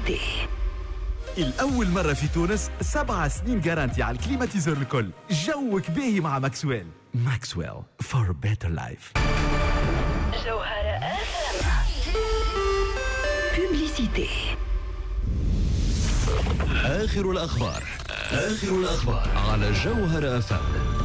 بوبليسيتي. الأول مرة في تونس 7 سنين جارانتي على الكليماتيزور الكل. جوك باهي مع ماكسويل. ماكسويل for better life. جوهرة بوبليسيتي. آخر الأخبار على جوهرة FM.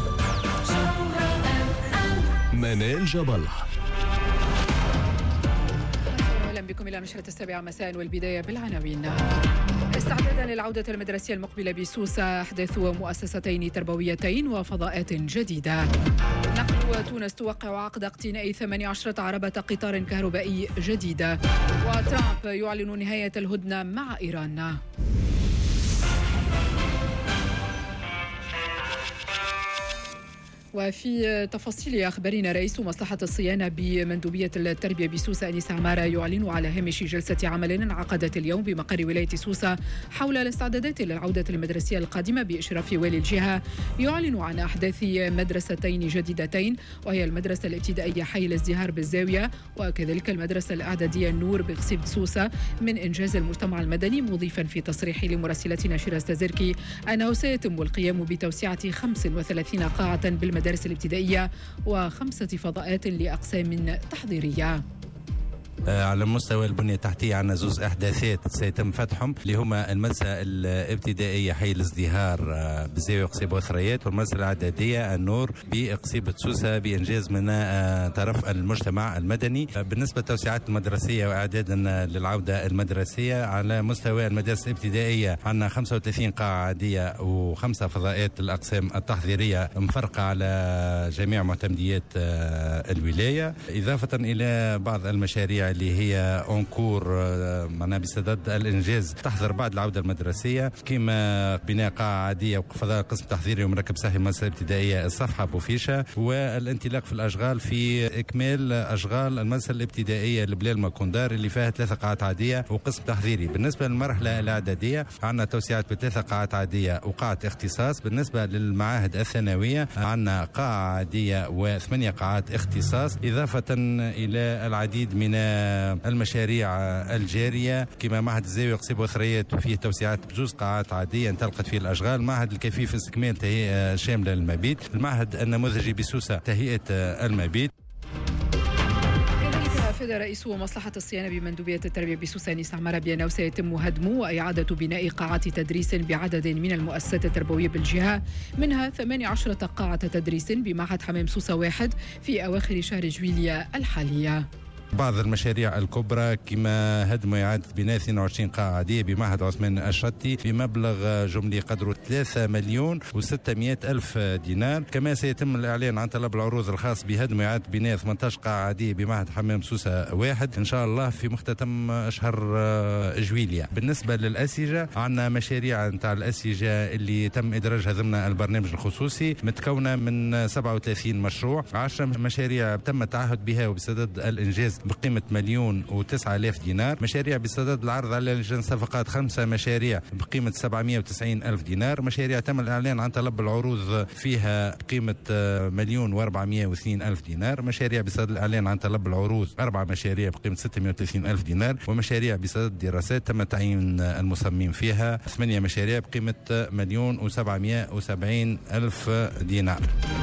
منال جبل. أهلا بكم إلى نشرة 7 مساء، والبداية بالعناوين. استعدادا للعودة المدرسية المقبلة بسوسة، أحدث مؤسستين تربويتين وفضاءات جديدة. نقل تونس توقع عقد اقتناء 18 عربة قطار كهربائي جديدة. وترامب يعلن نهاية الهدنة مع إيران. وفي تفاصيل أخبارنا، رئيس مصلحة الصيانة بمندوبية التربية بسوسة أنيس عمارة يعلن على هامش جلسة عمل انعقدت اليوم بمقر ولاية سوسة حول الاستعدادات للعودة المدرسية القادمة بإشراف والي الجهة. يعلن عن أحداث مدرستين جديدتين، وهي المدرسة الابتدائية حي الازدهار بالزاوية، وكذلك المدرسة الإعدادية النور بقصيب سوسة، من إنجاز المجتمع المدني، مضيفا في تصريح لمراسلتنا شيراز تزركي أنه سيتم القيام بتوسعة 35 قاعة بالمدارس الابتدائية و5 فضاءات لأقسام تحضيرية. على مستوى البنية التحتية عندنا زوز إحداثات سيتم فتحهم، اللي هما المدرسة الابتدائية حي الازدهار بزاوية قصيبة وثريات، والمدرسة الإعدادية النور بقصيبة سوسة، بإنجاز من طرف المجتمع المدني. بالنسبة للتوسعات المدرسية وإعدادا للعودة المدرسية، على مستوى المدارس الابتدائية عندنا 35 قاعة عادية و5 فضاءات الأقسام التحضيرية مفرقة على جميع معتمديات الولاية، إضافة إلى بعض المشاريع اللي هي أونكور معناها بصدد الإنجاز تحضر بعد العودة المدرسية، كما بناء قاعة عادية وفضاء قسم تحضيري ومركب صحي المدرسة الابتدائية الصفحة بوفيشة، والانطلاق في الأشغال في إكمال أشغال المدرسة الابتدائية البلال ماكوندار اللي فيها 3 قاعات عادية وقسم تحضيري. بالنسبة للمرحلة الإعدادية عندنا توسعات ب3 قاعات عادية وقاعة اختصاص. بالنسبة للمعاهد الثانوية عندنا قاعة عادية و8 قاعات اختصاص، إضافة إلى العديد من المشاريع الجارية، كما معهد الزاوية قصيبة وثريات فيه توسعات ب2 قاعات عادية انطلقت فيه الأشغال، معهد الكفيف استكمال تهيئة شاملة للمبيت، المعهد النموذجي بسوسة تهيئة المبيت. أفاد رئيس مصلحة الصيانة بمندوبية التربية بسوسة أنيس عمارة بأنه سيتم هدم وإعادة بناء قاعات تدريس بعدد من المؤسسات التربوية بالجهة، منها 18 قاعة تدريس بمعهد حمام سوسة 1 في أواخر شهر جويلية الحالية. بعض المشاريع الكبرى كما هدم وإعادة بناء 22 قاعة عادية بمعهد عثمان الشطي بمبلغ جملي قدره 3,600,000 دينار. كما سيتم الإعلان عن طلب العروض الخاص بهدم وإعادة بناء 18 قاعة عادية بمعهد حمام سوسة 1 إن شاء الله في مختتم أشهر جويلية. بالنسبة للأسجة عندنا مشاريع نتاع الأسجة اللي تم إدراجها ضمن البرنامج الخصوصي، متكونة من 37 مشروع، 10 مشاريع تم التعهد بها وبصدد الإنجاز بقيمة 1,009,000 دينار، مشاريع بصدد العرض على لجنة صفقات 5 مشاريع بقيمة 790,000 دينار، مشاريع تم الإعلان عن طلب العروض فيها بقيمة 1,402,000 دينار، مشاريع بصدد الإعلان عن طلب العروض 4 مشاريع بقيمة 630,000 دينار، ومشاريع بصدد دراسات تم تعيين المصمم فيها 8 مشاريع بقيمة 1,770,000 دينار.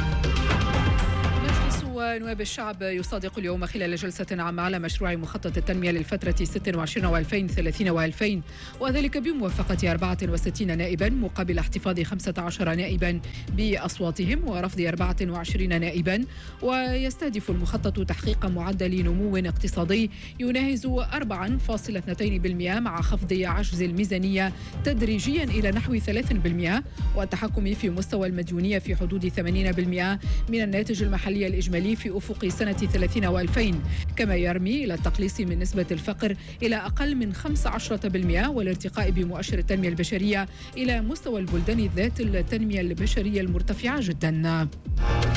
ونواب الشعب يصادق اليوم خلال جلسة عامة على مشروع مخطط التنمية للفترة 26 و2030 و2000، وذلك بموافقة 64 نائبا مقابل احتفاظ 15 نائبا بأصواتهم ورفض 24 نائبا. ويستهدف المخطط تحقيق معدل نمو اقتصادي يناهز 4.2% مع خفض عجز الميزانية تدريجيا إلى نحو 3%، والتحكم في مستوى المديونية في حدود 80% من الناتج المحلي الإجمالي في أفق سنة 30 و2000، كما يرمي إلى التقليص من نسبة الفقر إلى أقل من 15% والارتقاء بمؤشر التنمية البشرية إلى مستوى البلدان ذات التنمية البشرية المرتفعة جدا.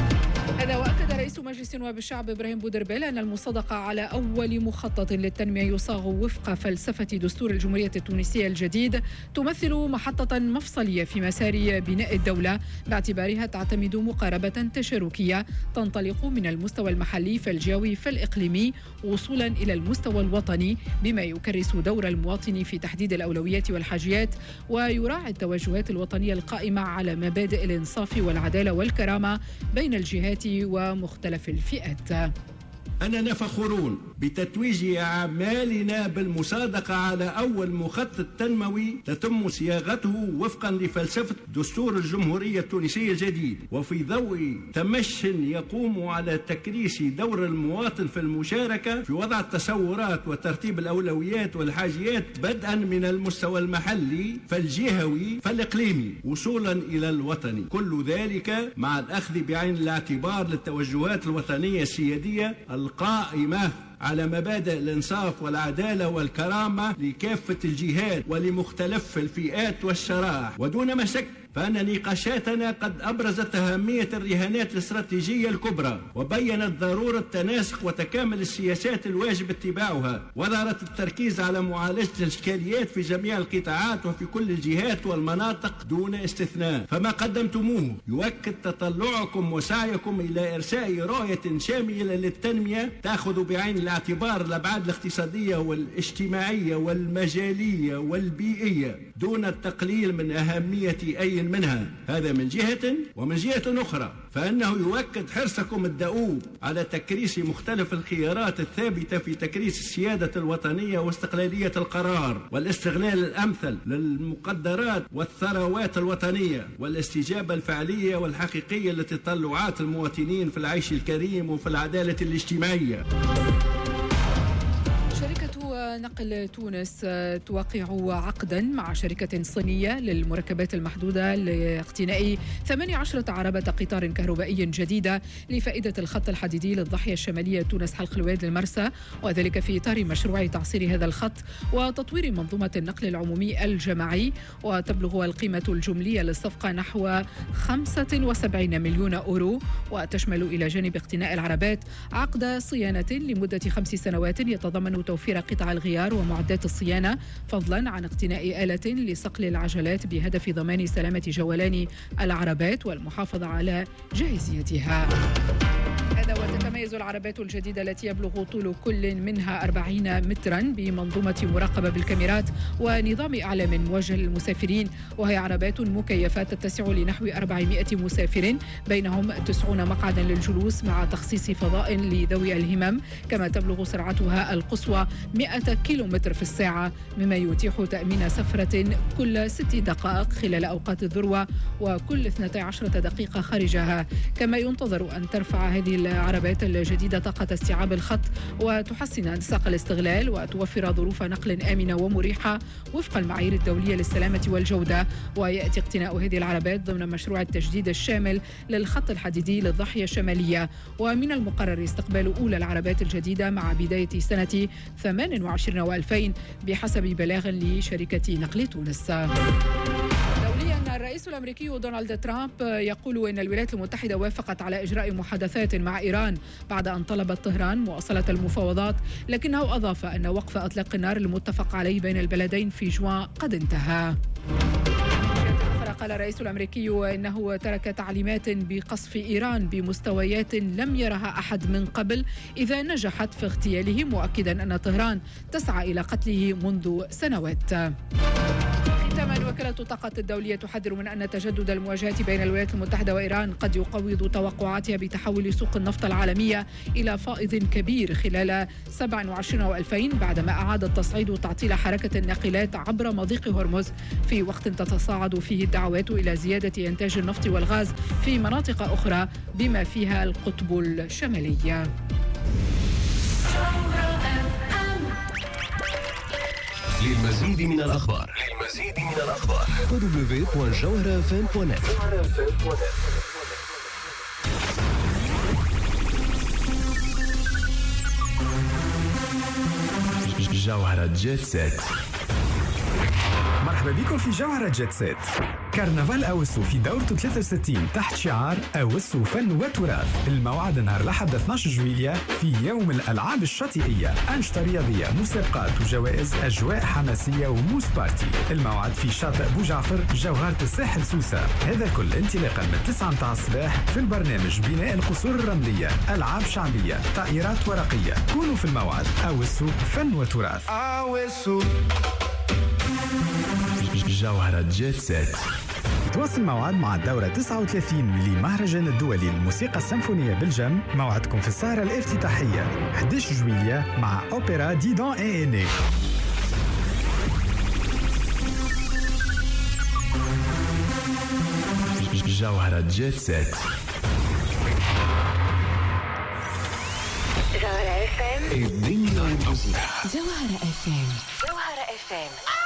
هذا وأكد رئيس مجلس نواب الشعب إبراهيم بودربيل أن المصادقة على أول مخطط للتنمية يصاغ وفق فلسفة دستور الجمهورية التونسية الجديد تمثل محطة مفصلية في مسار بناء الدولة، باعتبارها تعتمد مقاربة تشاركية تنطلق من المستوى المحلي فالجوي فالإقليمي وصولا إلى المستوى الوطني، بما يكرس دور المواطن في تحديد الأولويات والحاجيات ويراعي التوجهات الوطنية القائمة على مبادئ الإنصاف والعدالة والكرامة بين الجهات ومختلف الفئات. أننا فخورون بتتويج أعمالنا بالمصادقة على أول مخطط تنموي تتم صياغته وفقا لفلسفة دستور الجمهورية التونسية الجديد، وفي ضوء تمش يقوم على تكريس دور المواطن في المشاركة في وضع التصورات وترتيب الأولويات والحاجيات بدءا من المستوى المحلي فالجهوي فالإقليمي وصولا إلى الوطني، كل ذلك مع الأخذ بعين الاعتبار للتوجهات الوطنية السيادية القائمة على مبادئ الإنصاف والعدالة والكرامة لكافة الجهات ولمختلف الفئات والشرائح. ودون مشك فأن نقاشاتنا قد أبرزت أهمية الرهانات الاستراتيجية الكبرى وبينت ضرورة تناسق وتكامل السياسات الواجب اتباعها، وظهرت التركيز على معالجة الإشكاليات في جميع القطاعات وفي كل الجهات والمناطق دون استثناء. فما قدمتموه يؤكد تطلعكم وسعيكم إلى إرساء رؤية شاملة للتنمية تأخذ بعين الاعتبار الأبعاد الاقتصادية والاجتماعية والمجالية والبيئية دون التقليل من أهمية أي منها، هذا من جهة. ومن جهة أخرى فإنه يؤكد حرصكم الدؤوب على تكريس مختلف الخيارات الثابتة في تكريس السيادة الوطنية واستقلالية القرار والاستغلال الأمثل للمقدرات والثروات الوطنية والاستجابة الفعلية والحقيقية لتطلعات المواطنين في العيش الكريم وفي العدالة الاجتماعية. نقل تونس توقع عقدا مع شركة صينية للمركبات المحدودة لاقتناء 18 عربة قطار كهربائي جديدة لفائدة الخط الحديدي للضاحية الشمالية تونس حلق الواد للمرسى، وذلك في إطار مشروع تعصير هذا الخط وتطوير منظومة النقل العمومي الجماعي. وتبلغ القيمة الجملية للصفقة نحو 75 مليون أورو، وتشمل إلى جانب اقتناء العربات عقد صيانة لمدة 5 سنوات يتضمن توفير قطع الغيار ومعدات الصيانة، فضلا عن اقتناء آلة لصقل العجلات بهدف ضمان سلامة جولان العربات والمحافظة على جاهزيتها. هذا وتتميز العربات الجديدة التي يبلغ طول كل منها 40 مترا بمنظومة مراقبة بالكاميرات ونظام أعلام موجه للمسافرين، وهي عربات مكيفة تتسع لنحو 400 مسافر، بينهم 90 مقعدا للجلوس مع تخصيص فضاء لذوي الهمم، كما تبلغ سرعتها القصوى 100 كيلومتر في الساعة، مما يتيح تأمين سفرة كل 6 دقائق خلال أوقات الذروة وكل 12 دقيقة خارجها. كما ينتظر أن ترفع هذه العربات الجديدة طاقة استيعاب الخط وتحسن نسق الاستغلال وتوفر ظروف نقل آمنة ومريحة وفق المعايير الدولية للسلامة والجودة. ويأتي اقتناء هذه العربات ضمن مشروع التجديد الشامل للخط الحديدي للضاحية الشمالية، ومن المقرر استقبال أولى العربات الجديدة مع بداية سنة 28 و2000 بحسب بلاغ لشركة نقل تونس. الرئيس الأمريكي دونالد ترامب يقول إن الولايات المتحدة وافقت على إجراء محادثات مع إيران بعد أن طلبت طهران مواصلة المفاوضات، لكنه أضاف أن وقف إطلاق النار المتفق عليه بين البلدين في جوان قد انتهى. قال الرئيس الأمريكي إنه ترك تعليمات بقصف إيران بمستويات لم يرها أحد من قبل إذا نجحت في اغتياله، مؤكدا أن طهران تسعى إلى قتله منذ سنوات. ختاما، وكالة الطاقة الدولية تحذر من أن تجدد المواجهات بين الولايات المتحدة وإيران قد يقوض توقعاتها بتحول سوق النفط العالمية إلى فائض كبير خلال 27 و2000 بعدما أعاد تصعيد تعطيل حركة الناقلات عبر مضيق هرمز في وقت تتصاعد فيه الدعوات إلى زيادة إنتاج النفط والغاز في مناطق أخرى بما فيها القطب الشمالي. للمزيد من الأخبار www.jawharafm.net. جوهرة جيت سيت. مرحبا بكم في جوهرة جيت سيت. كرنفال أوسو في دورته 63 تحت شعار أوسو فن وتراث. الموعد نهار الأحد 12 جويلية في يوم الألعاب الشاطئية، أنشطة رياضية، مسابقات وجوائز، أجواء حماسية وموس بارتي. الموعد في شاطئ بوجعفر جوهرة الساحل سوسة. هذا كل انطلاقا من 9 متاع الصباح في البرنامج بناء القصور الرملية، ألعاب شعبية، طائرات ورقية. كونوا في الموعد. أوسو فن وتراث. جوهرة جيت سيت. تواصل موعد مع الدورة 39 لمهرجان الدولي للموسيقى السيمفونية بالجم. موعدكم في السهرة الافتتاحية 11 جويلية مع أوبرا ديدان إيني. جوهرة جيت سيت. جوهرة FM. الدنيا جوهرة FM.